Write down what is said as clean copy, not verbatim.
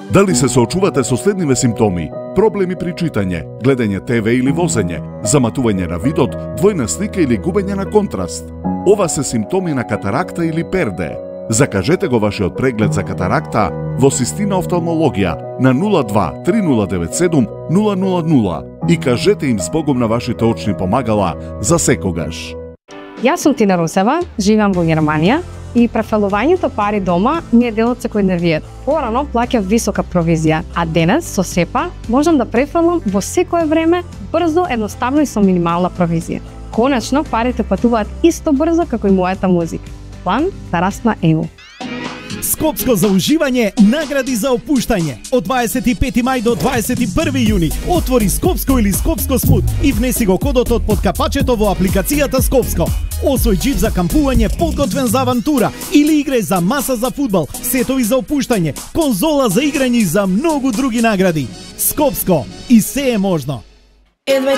Дали се соочувате со следниве симптоми? Проблеми при читање, гледање ТВ или возење, заматување на видот, двојна слика или губење на контраст. Ова се симптоми на катаракта или перде. Закажете го вашиот преглед за катаракта во Систина офталмологија на 02 3097 000 и кажете им збогом на вашите очни помагала за секогаш. Јас сум Тина Русева, живеам во Германија и префалувањето пари дома ми е дел од секојдневијат. Порано плаќав висока провизија, а денес со СЕПА можам да префрлам во секое време, брзо, едноставно и со минимална провизија. Конечно, парите патуваат исто брзо како и мојата музика. План за раст на ЕУ. Скопско за уживање, награди за опуштање. Од 25 мај до 21 јуни отвори Скопско или Скопско смут и внеси го кодот од поткапачето во апликацијата Скопско. Освој џип за кампување, подготвен за авантура или играј за маса за фудбал, сетови за опуштање, конзола за играње и за многу други награди. Скопско, и се е можно.